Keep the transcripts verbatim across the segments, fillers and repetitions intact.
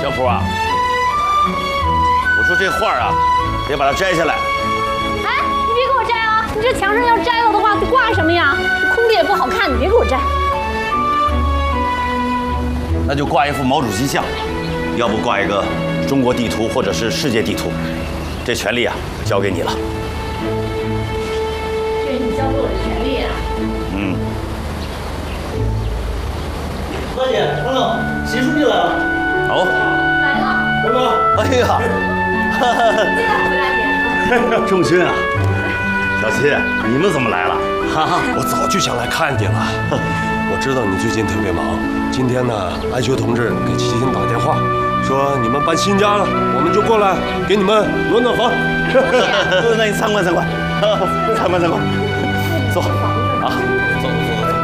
小普啊，我说这画啊，得把它摘下来。 哎，你别给我摘啊！你这墙上要摘了的话，挂什么呀？空的也不好看，你别给我摘。 那就挂一幅毛主席像，要不挂一个中国地图或者是世界地图。这权利啊，交给你了。 这是你交给我的权利啊。 嗯。 大姐，等等，习书记来了。 哦。 来了。 大哥。 哎呀，哈哈。 进来，回大姐。 仲勋啊，小齐，你们怎么来了？哈哈， 我早就想来看你了。我知道你最近特别忙，今天呢，安学同志给齐秦打电话，说你们搬新家了，我们就过来给你们暖暖房。 那你参观参观，参观参观，坐啊，走走走走。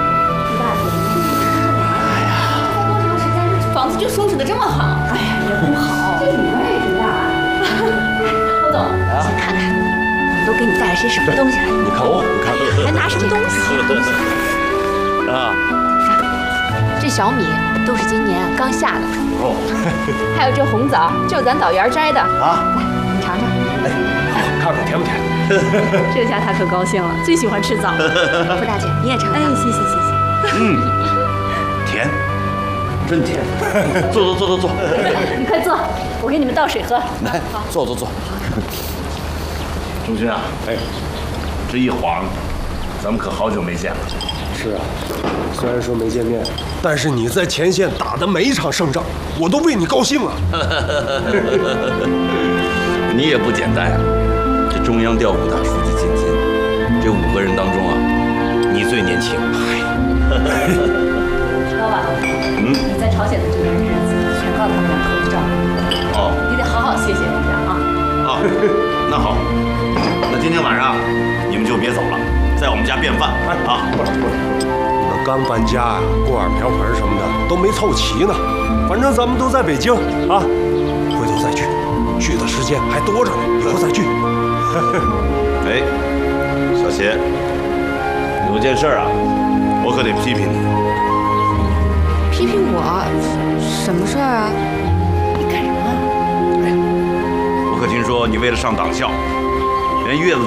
哎呀，才多长时间，这房子就收拾得这么好？哎呀，也不好。这女儿也这样啊。侯总，先看看，我们都给你带了些什么东西来？ 你看我，你看， 还拿什么东西？ 啊， 这小米都是今年刚下的。 哦， 还有这红枣，就是咱枣园摘的。 啊， 你尝尝。 哎，好，看看甜不甜？ 这下他可高兴了，最喜欢吃枣。傅大姐，你也尝尝。哎，谢谢谢谢。 嗯，甜，真甜。坐坐坐坐坐。 你快坐，我给你们倒水喝。 来，坐坐坐。 仲勋啊，哎，这一晃，咱们可好久没见了。 是啊，虽然说没见面，但是你在前线打的每一场胜仗，我都为你高兴啊。 你也不简单呀、啊，这中央调虎大书记进京，这五个人当中啊，你最年轻。 老板， 嗯， 你在朝鲜的这段日子，全靠他们俩合照。 哦， 你得好好谢谢人家啊。 啊，那好，那今天晚上你们就别走了，在我们家便饭啊。 过来过来，你们刚搬家呀、啊，锅碗瓢盆什么的都没凑齐呢。反正咱们都在北京啊，回头再聚，聚的时间还多着呢，以后再聚。 哎，小齐，有件事啊，我可得批评你。 批评我？什么事儿啊？ 你干什么？ 我可听说你为了上党校，连月子